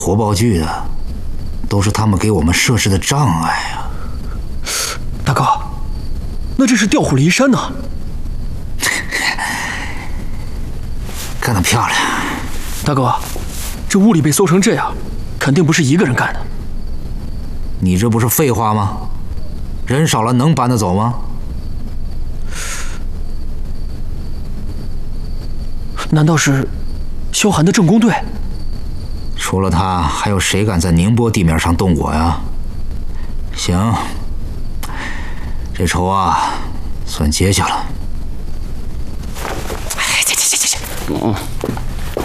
活报剧的，都是他们给我们设置的障碍啊！ 大哥，那这是调虎离山呢。 干得漂亮！ 大哥，这屋里被搜成这样，肯定不是一个人干的。 你这不是废话吗？人少了能搬得走吗？ 难道是萧寒的正宫队？ 除了他，还有谁敢在宁波地面上动我呀？行，这仇啊，算结下了。 哎，去。